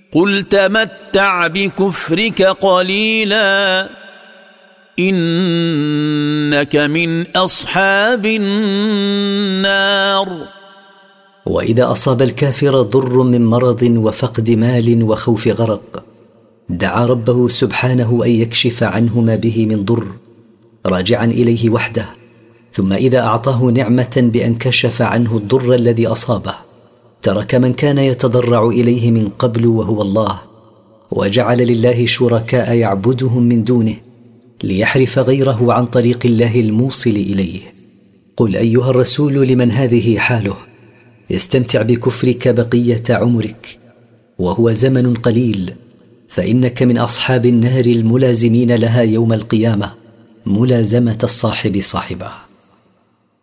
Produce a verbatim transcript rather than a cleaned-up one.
قل تمتع بكفرك قليلا إنك من أصحاب النار. وإذا أصاب الكافر ضر من مرض وفقد مال وخوف غرق، دعا ربه سبحانه أن يكشف عنه ما به من ضر راجعا إليه وحده، ثم إذا أعطاه نعمة بأن كشف عنه الضر الذي أصابه، ترك من كان يتضرع إليه من قبل وهو الله، وجعل لله شركاء يعبدهم من دونه ليحرف غيره عن طريق الله الموصل إليه. قل أيها الرسول لمن هذه حاله: استمتع بكفرك بقية عمرك، وهو زمن قليل، فإنك من أصحاب النار الملازمين لها يوم القيامة ملازمة الصاحب صاحبه.